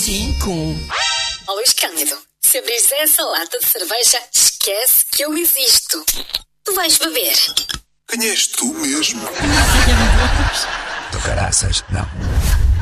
5. Ó Luís Cândido, se abris essa lata de cerveja, esquece que eu existo. Tu vais beber. Quem és tu mesmo? Ai, amor. Do caraças, não.